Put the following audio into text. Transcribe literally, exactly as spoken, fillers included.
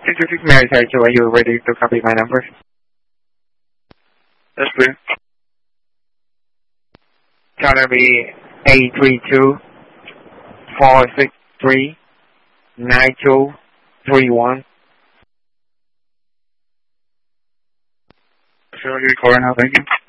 six two six Mary Taito, are you ready to copy my number? That's clear. Counter be eight three two, four six three, nine two three one. Sure, you're recording now, thank you.